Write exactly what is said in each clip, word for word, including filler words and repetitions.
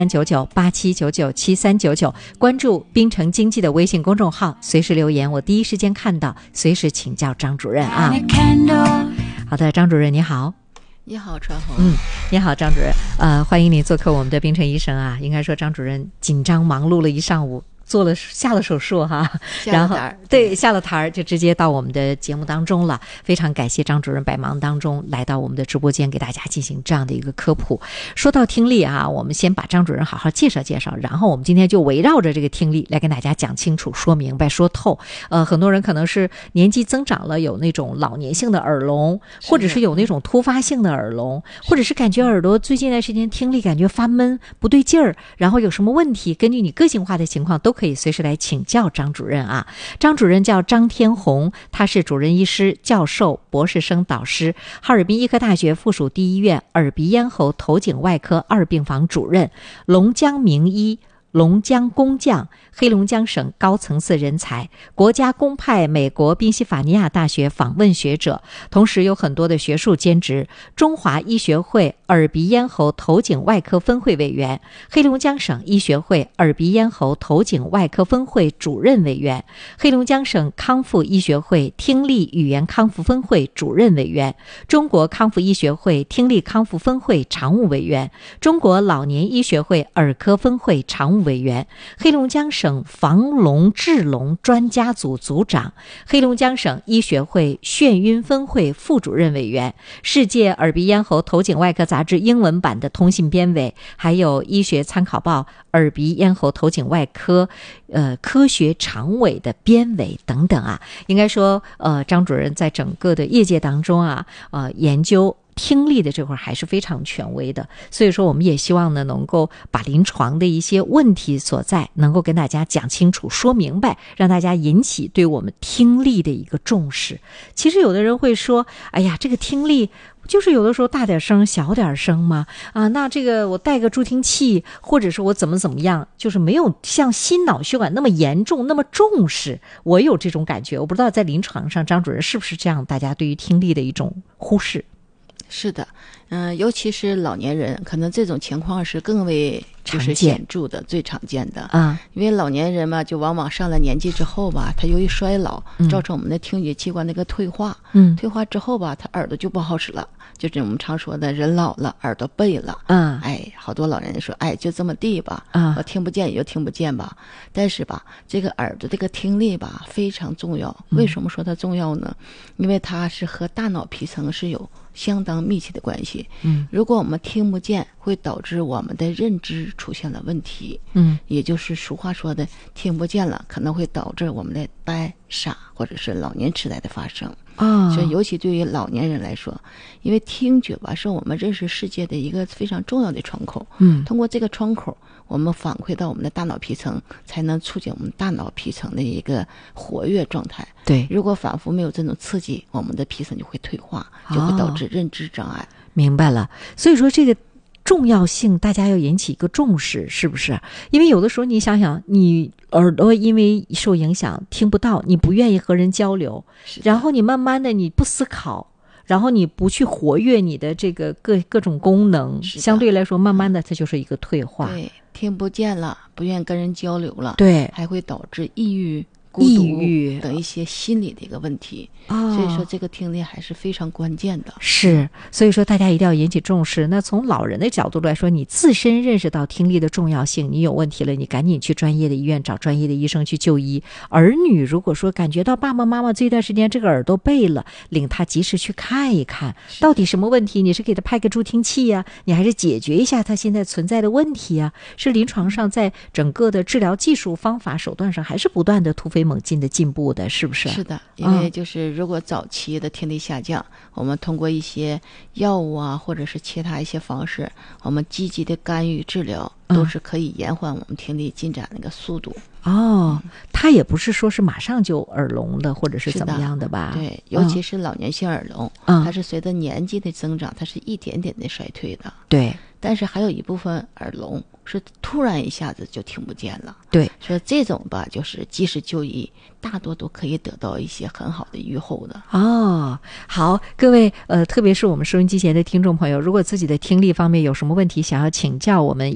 三九九八七九九七三九九，关注滨城经济的微信公众号，随时留言，我第一时间看到，随时请教张主任啊。好的，张主任你好。 你好，川红。 嗯，你好，张主任。呃，欢迎您做客我们的滨城医生啊。应该说，张主任紧张忙碌了一上午，做了下了手术哈，然后对下了台儿就直接到我们的节目当中了。非常感谢张主任百忙当中来到我们的直播间，给大家进行这样的一个科普。说到听力啊，我们先把张主任好好介绍介绍，然后我们今天就围绕着这个听力来跟大家讲清楚、说明白、说透。呃，很多人可能是年纪增长了，有那种老年性的耳聋，或者是有那种突发性的耳聋，或者是感觉耳朵最近一段时间听力感觉发闷、不对劲儿，然后有什么问题，根据你个性化的情况都可以随时来请教张主任啊。张主任叫张天红，他是主任医师、教授、博士生导师，哈尔滨医科大学附属第一医院耳鼻咽喉头颈外科二病房主任，龙江名医，龙江工匠，黑龙江省高层次人才，国家公派美国宾夕法尼亚大学访问学者，同时有很多的学术兼职，中华医学会耳鼻咽喉头颈外科分会委员，黑龙江省医学会耳鼻咽喉头颈外科分会主任委员，黑龙江省康复医学会听力语言康复分会主任委员，中国康复医学会听力康复分会常务委员，中国老年医学会耳科分会常务委员，黑龙江省防聋治聋专家组组长，黑龙江省医学会眩晕分会副主任委员，世界耳鼻咽喉头颈外科杂志英文版的通信编委，还有医学参考报耳鼻咽喉头颈外科呃科学常委的编委等等啊。应该说呃张主任在整个的业界当中啊呃研究听力的这块还是非常权威的，所以说我们也希望呢能够把临床的一些问题所在能够跟大家讲清楚说明白，让大家引起对我们听力的一个重视。其实有的人会说，哎呀，这个听力就是有的时候大点声小点声嘛，啊，那这个我带个助听器，或者是我怎么怎么样，就是没有像心脑血管那么严重那么重视。我有这种感觉，我不知道在临床上张主任是不是这样，大家对于听力的一种忽视。 是的，嗯、呃，尤其是老年人，可能这种情况是更为就是显著的、最常见的啊。因为老年人嘛，就往往上了年纪之后吧，他由于衰老，造成我们的听觉器官那个退化，嗯，退化之后吧，他耳朵就不好使了，就是我们常说的人老了，耳朵背了，嗯，哎，好多老人说，哎，就这么地吧，啊，我听不见也就听不见吧。但是吧，这个耳朵这个听力吧非常重要。为什么说它重要呢？因为它是和大脑皮层是有相当密切的关系。嗯，如果我们听不见，会导致我们的认知出现了问题。嗯，也就是俗话说的，听不见了，可能会导致我们的呆、傻或者是老年痴呆的发生。啊，所以尤其对于老年人来说，因为听觉吧是我们认识世界的一个非常重要的窗口。嗯，通过这个窗口，我们反馈到我们的大脑皮层，才能促进我们大脑皮层的一个活跃状态。对，如果反复没有这种刺激，我们的皮层就会退化，就会导致认知障碍。哦， 明白了。所以说这个重要性大家要引起一个重视，是不是？因为有的时候你想想，你耳朵因为受影响听不到，你不愿意和人交流，然后你慢慢的你不思考，然后你不去活跃你的这个各各种功能，相对来说慢慢的它就是一个退化。 对，听不见了，不愿意跟人交流了， 对， 还会导致抑郁、孤抑独郁等一些心理的一个问题。哦，所以说这个听力还是非常关键的。 是，所以说大家一定要引起重视。那从老人的角度来说，你自身认识到听力的重要性，你有问题了，你赶紧去专业的医院找专业的医生去就医。儿女如果说感觉到爸爸妈妈这段时间这个耳朵背了，领他及时去看一看到底什么问题，你是给他派个助听器呀、啊，你还是解决一下他现在存在的问题啊？是临床上在整个的治疗技术方法手段上还是不断的突飞猛进的进步的，是不是？ 是的，因为就是如果早期的听力下降，嗯，我们通过一些药物啊，或者是其他一些方式，我们积极的干预治疗，都是可以延缓我们听力进展那个速度。 哦，它也不是说是马上就耳聋的，或者是怎么样的吧？ 对，尤其是老年性耳聋，嗯，它是随着年纪的增长，它是一点点的衰退的。对，但是还有一部分耳聋是突然一下子就听不见了。对，所以这种吧，就是及时就医，大多都可以得到一些很好的预后的。 哦，好，各位呃，特别是我们收音机前的听众朋友，如果自己的听力方面有什么问题想要请教我们医大医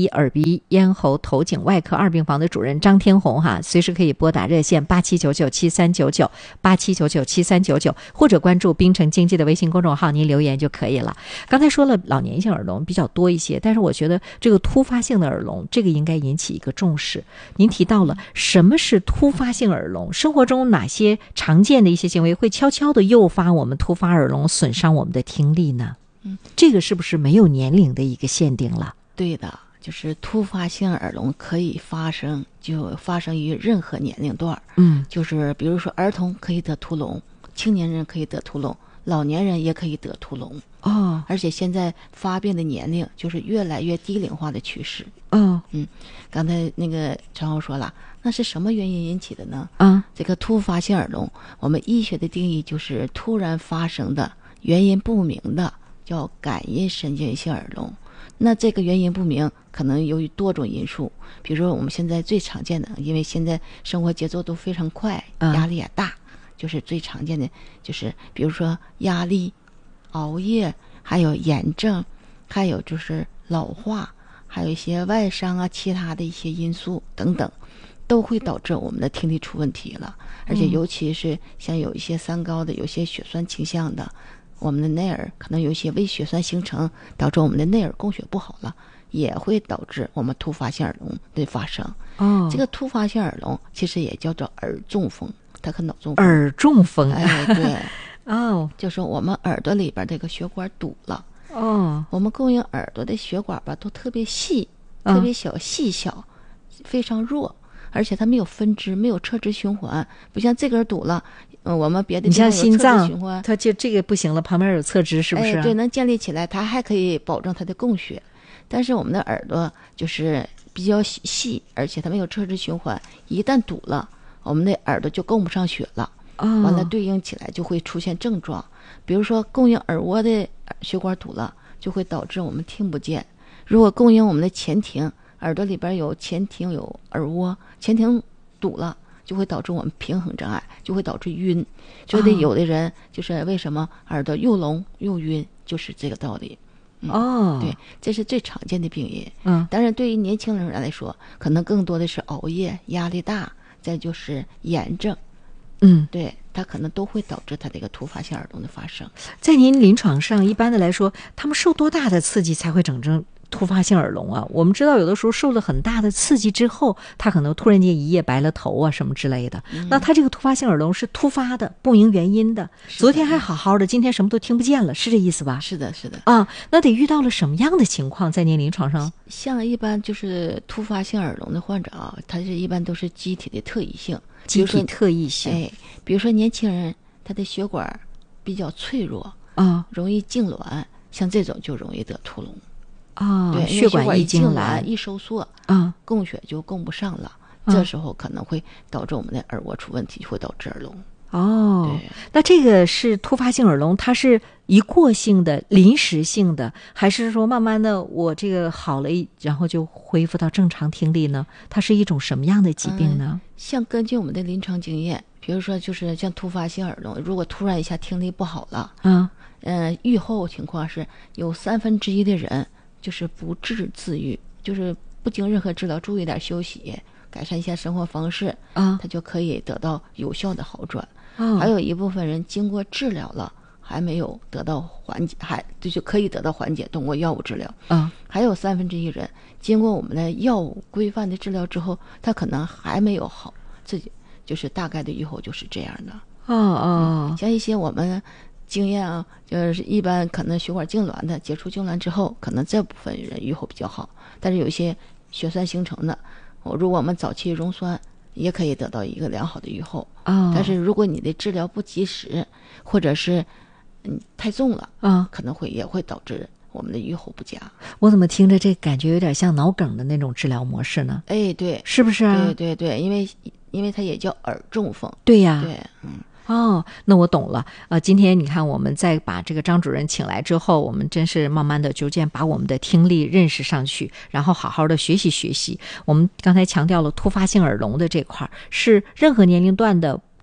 医耳鼻咽喉头颈外科二病房的主任张天红哈，随时可以拨打热线八七九九七三九九八七九九七三九九，或者关注滨城经济的微信公众号，您留言就可以了。刚才说了老年性耳聋比较多一些，但是我觉得这个突发性的耳聋，这个应该引起一个重视。您提到了什么是突发性耳聋，生活中哪些常见的一些行为会悄悄地诱发我们突发耳聋，损伤我们的听力呢？嗯，这个是不是没有年龄的一个限定了？ 对的，就是突发性耳聋可以发生，就发生于任何年龄段。嗯，就是比如说儿童可以得突聋，青年人可以得突聋，老年人也可以得突聋。哦，而且现在发病的年龄就是越来越低龄化的趋势。哦，嗯，刚才那个陈浩说了，那是什么原因引起的呢？啊，这个突发性耳聋，我们医学的定义就是突然发生的、原因不明的，叫感应神经性耳聋。那这个原因不明，可能由于多种因素，比如说我们现在最常见的，因为现在生活节奏都非常快，压力也大，就是最常见的就是比如说压力、熬夜，还有炎症，还有就是老化，还有一些外伤啊，其他的一些因素等等，都会导致我们的听力出问题了。而且尤其是像有一些三高的，有些血栓倾向的，我们的内耳可能有一些微血栓形成，导致我们的内耳供血不好了，也会导致我们突发性耳聋的发生。哦，这个突发性耳聋其实也叫做耳中风，它和脑中风。 耳中风， 哎，对，哦，就是我们耳朵里边这个血管堵了。哦，我们供应耳朵的血管吧，都特别细、特别小、细小，非常弱。而且它没有分支，没有侧支循环，不像这根堵了，嗯，我们别的地方有侧支循环， 你像心脏，它就这个不行了，旁边有侧支，是不是？ 哎，对，能建立起来，它还可以保证它的供血。但是我们的耳朵就是比较细，而且它没有侧支循环，一旦堵了，我们的耳朵就供不上血了。哦，完了对应起来就会出现症状，比如说供应耳蜗的血管堵了，就会导致我们听不见。如果供应我们的前庭，耳朵里边有前庭有耳蜗，前庭堵了，就会导致我们平衡障碍，就会导致晕。所以有的人就是为什么耳朵又聋又晕，就是这个道理。嗯、哦，对，这是最常见的病因。嗯，当然对于年轻人来说，可能更多的是熬夜、压力大，再就是炎症。嗯，对，它可能都会导致它这个突发性耳聋的发生。 在您临床上，一般的来说，他们受多大的刺激才会整成突发性耳聋啊？我们知道有的时候受了很大的刺激之后，他可能突然间一夜白了头啊什么之类的。嗯、那他这个突发性耳聋是突发的，不明原因的，的昨天还好好的，今天什么都听不见了，是这意思吧？ 是的，是的。 啊，那得遇到了什么样的情况在您临床上？ 像一般就是突发性耳聋的患者啊，他是一般都是机体的特异性， 机体特异性。 哎，比如说年轻人他的血管比较脆弱啊，容易痉挛，像这种就容易得突聋。 啊、哦， 对， 血管一痉挛一收缩啊，供血就供不上了，嗯、这时候可能会导致我们的耳蜗出问题，会导致耳聋。 哦，对，那这个是突发性耳聋，它是一过性的、临时性的，还是说慢慢的我这个好了，然后就恢复到正常听力呢？它是一种什么样的疾病呢？ 嗯、像根据我们的临床经验，比如说就是像突发性耳聋，如果突然一下听力不好了，嗯嗯、呃，预后情况是有三分之一的人就是不治自愈，就是不经任何治疗，注意点休息，改善一下生活方式啊，他就可以得到有效的好转。哦、还有一部分人经过治疗了，还没有得到缓解，还就就可以得到缓解，通过药物治疗。啊，还有三分之一人经过我们的药物规范的治疗之后，他可能还没有好，自己就是大概的预后就是这样的。 哦哦、 嗯，像一些我们经验啊，就是一般可能血管痉挛的，解除痉挛之后，可能这部分人预后比较好。但是有些血栓形成的，如果我们早期溶栓，也可以得到一个良好的预后。哦，但是如果你的治疗不及时，或者是嗯太重了，啊、哦，可能会也会导致我们的预后不佳。 我怎么听着这感觉有点像脑梗的那种治疗模式呢？ 哎，对， 是不是啊？ 对对对，因为因为它也叫耳中风。 对呀， 对，嗯。 哦，那我懂了。呃，今天你看，我们在把这个张主任请来之后，我们真是慢慢的逐渐把我们的听力认识上去，然后好好的学习学习。我们刚才强调了突发性耳聋的这块，是任何年龄段的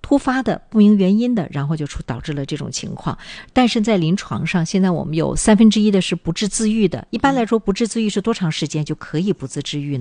突发的不明原因的，然后就出导致了这种情况。但是在临床上，现在我们有三分之一的是不治自愈的。一般来说，不治自愈是多长时间就可以不治自愈呢？